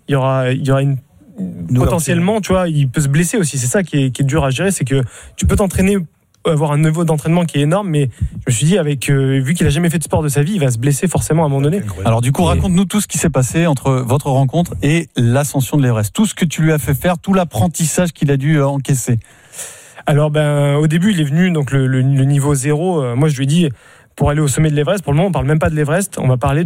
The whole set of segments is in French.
il y aura une potentiellement, tu vois, il peut se blesser aussi. C'est ça qui est dur à gérer, c'est que tu peux t'entraîner, avoir un niveau d'entraînement qui est énorme, mais je me suis dit, vu qu'il a jamais fait de sport de sa vie, il va se blesser forcément à un moment donné. Alors du coup, raconte-nous tout ce qui s'est passé entre votre rencontre et l'ascension de l'Everest. Tout ce que tu lui as fait faire, tout l'apprentissage qu'il a dû encaisser. Alors au début, il est venu, donc le niveau 0, moi je lui ai dit, pour aller au sommet de l'Everest, pour le moment on parle même pas de l'Everest, on va parler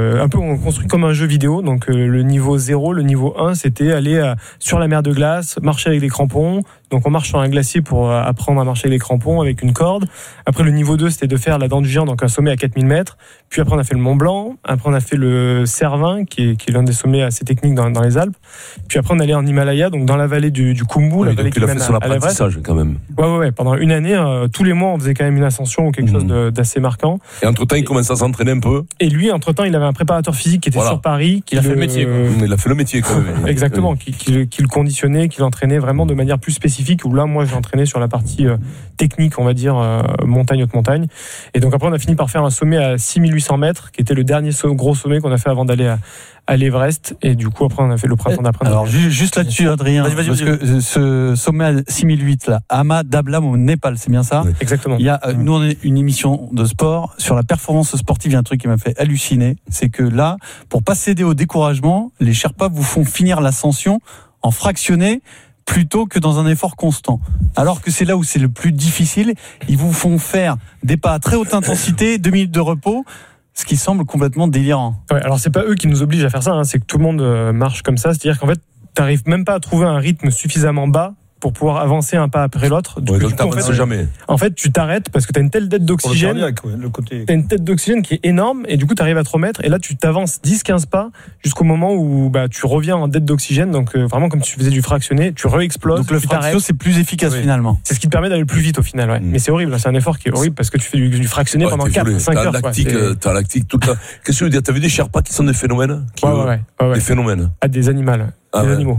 on construit comme un jeu vidéo, donc le niveau 0, le niveau 1 c'était aller sur la mer de glace, marcher avec des crampons, donc on marche sur un glacier pour apprendre à marcher avec des crampons, avec une corde. Après le niveau 2 c'était de faire la dent du géant, donc un sommet à 4000 mètres, puis après on a fait le Mont Blanc, après on a fait le Cervin qui est l'un des sommets assez techniques dans les Alpes, puis après on allait en Himalaya, donc dans la vallée du Khumbu, la vallée qui mène à l'Everest. Il a fait son apprentissage quand même. Ouais, pendant une année, tous les mois on faisait quand même une ascension ou quelque chose d'assez marquant. Et entre-temps, il commençait à s'entraîner un peu. Et lui, entre-temps, il avait un préparateur physique qui était sur Paris. Il a fait le métier, quoi. Il a fait le métier, quand même. Exactement, qui le conditionnait, qui l'entraînait vraiment de manière plus spécifique, où là, moi, j'ai entraîné sur la partie technique, on va dire, montagne, haute montagne. Et donc après, on a fini par faire un sommet à 6800 mètres, qui était le dernier gros sommet qu'on a fait avant d'aller à l'Everest, et du coup après on a fait le printemps d'après. Alors juste là-dessus, Adrien, vas-y. Parce que ce sommet à 6008 là, Ama Dablam au Népal, c'est bien ça? Oui. Exactement. Il y a nous on est une émission de sport sur la performance sportive. Il y a un truc qui m'a fait halluciner, c'est que là, pour pas céder au découragement, les Sherpas vous font finir l'ascension en fractionné plutôt que dans un effort constant. Alors que c'est là où c'est le plus difficile, ils vous font faire des pas à très haute intensité, 2 minutes de repos. Ce qui semble complètement délirant. Ouais, alors c'est pas eux qui nous obligent à faire ça, c'est que tout le monde marche comme ça. C'est-à-dire qu'en fait, t'arrives même pas à trouver un rythme suffisamment bas pour pouvoir avancer un pas après l'autre. Donc t'avances jamais. En fait, tu t'arrêtes parce que t'as une telle dette d'oxygène. T'as une tête d'oxygène qui est énorme et du coup t'arrives à te remettre et là tu t'avances 10-15 pas jusqu'au moment où tu reviens en dette d'oxygène. Donc vraiment comme si tu faisais du fractionné, tu re-exploses. Donc le fractionné c'est plus efficace finalement. C'est ce qui te permet d'aller le plus vite au final. Ouais. Mais c'est horrible, c'est un effort qui est horrible parce que tu fais du fractionné pendant 4-5 heures. T'as lactique tout le temps. Qu'est-ce que tu veux dire? T'as vu des Sherpas qui sont des phénomènes? Ouais. Des phénomènes. Des animaux. Des animaux.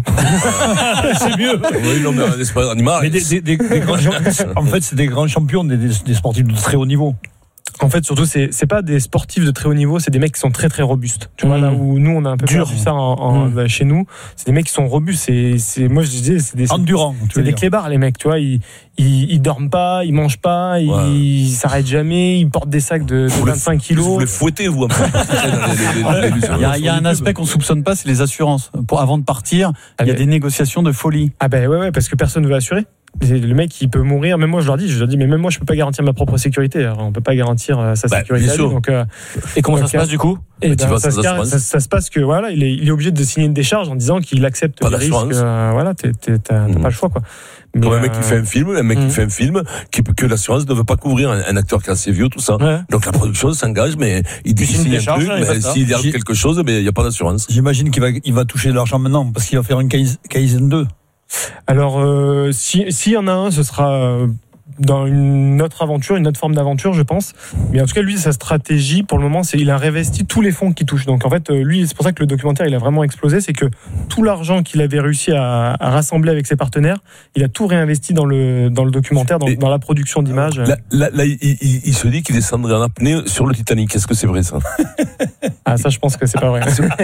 C'est mieux. Oui, non, mais un espèce d'animal. Mais des grands champions. En fait, c'est des grands champions, des sportifs de très haut niveau. En fait, surtout, c'est pas des sportifs de très haut niveau, c'est des mecs qui sont très très robustes. Tu vois, là où nous, on a un peu perdu ça chez nous, c'est des mecs qui sont robustes. Moi, je disais, c'est des endurants. C'est des clébards, les mecs. Tu vois, ils dorment pas, ils mangent pas, ils s'arrêtent jamais, ils portent des sacs de 25 kilos. Vous les fouettez, vous. Il y a un aspect qu'on soupçonne pas, c'est les assurances. Avant de partir, il y a des négociations de folie. Ah ben ouais, parce que personne ne veut assurer. Le mec il peut mourir, même moi je leur dis mais même moi je peux pas garantir ma propre sécurité. Alors, on peut pas garantir sa sécurité. Donc, et comment ça se passe du coup? Ça se passe que voilà, il est obligé de signer une décharge en disant qu'il accepte les risques. Voilà, t'as pas le choix quoi. Comme un mec qui fait un film, que l'assurance ne veut pas couvrir un acteur qui est assez vieux, tout ça. Ouais. Donc la production s'engage, mais il signe un truc, mais s'il y a quelque chose, il n'y a pas d'assurance. J'imagine qu'il va toucher de l'argent maintenant, parce qu'il va faire une Kaizen 2. Alors, s'il y en a un, ce sera dans une autre aventure, une autre forme d'aventure, je pense. Mais en tout cas, lui, sa stratégie, pour le moment, c'est il a réinvesti tous les fonds qu'il touche. Donc, en fait, lui, c'est pour ça que le documentaire, il a vraiment explosé. C'est que tout l'argent qu'il avait réussi à rassembler avec ses partenaires, il a tout réinvesti dans le documentaire, dans la production d'images. Là, il se dit qu'il descendrait en apnée sur le Titanic. Est-ce que c'est vrai, ça? Ah, ça, je pense que c'est pas vrai.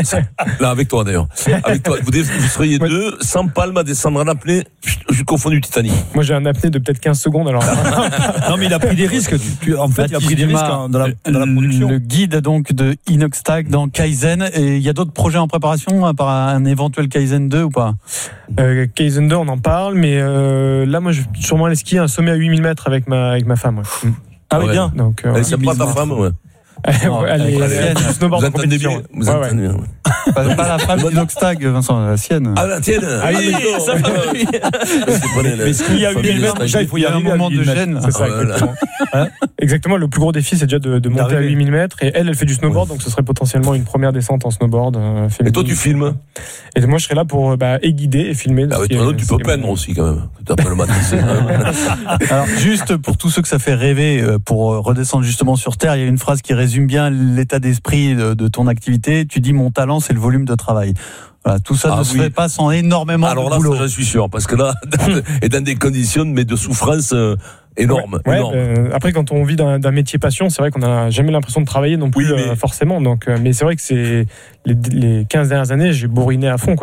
Là, avec toi, d'ailleurs. Avec toi. Vous seriez deux, sans palme, à descendre en apnée jusqu'au fond du Titanic. Moi, j'ai un apnée de peut-être 15 secondes, alors. Non, mais il a pris des risques. En fait, il a pris des risques dans la production. Le guide donc de Inoxtag dans Kaizen. Et il y a d'autres projets en préparation à part un éventuel Kaizen 2 ou pas? Kaizen 2, on en parle, mais là, moi, je vais sûrement aller skier un sommet à 8000 mètres avec ma femme. Ouais. Ah oui, bien. Donc, c'est pas ta femme, ouais. Elle est snowboard en compétition. Vous entendez bien. Pas la femme d'Inoxtag, Vincent, la sienne. Ah, la tienne. Ah oui, ça fait. Mais s'il y a 8000 mètres, déjà, il faut y arriver un moment de gêne. C'est ça, exactement. Exactement, le plus gros défi, c'est déjà de monter à 8000 mètres. Et elle fait du snowboard, donc ce serait potentiellement une première descente en snowboard. Et toi, tu filmes? Et moi, je serais là pour guider et filmer. Ah, toi, tu peux peindre aussi, quand même. Tu as pas le matin. Alors, juste pour tous ceux que ça fait rêver, pour redescendre justement sur Terre, il y a une phrase qui résume bien l'état d'esprit de ton activité. Tu dis mon talent, c'est le volume de travail. Voilà, tout ça ne se fait pas sans énormément de boulot. Alors là, j'en suis sûr, parce que là, et dans des conditions de souffrance énormes. Après, quand on vit d'un métier passion, c'est vrai qu'on n'a jamais l'impression de travailler non plus forcément. Donc, mais c'est vrai que c'est les 15 dernières années, j'ai bourriné à fond, quoi.